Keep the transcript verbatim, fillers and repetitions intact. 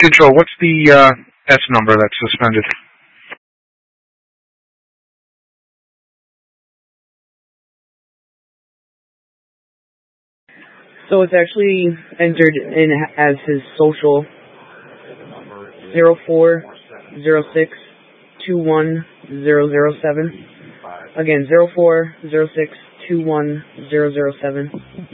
Control, what's the uh, S number that's suspended? So it's actually entered in as his social zero four zero six two one zero zero seven. Again, zero four zero six two one zero zero seven.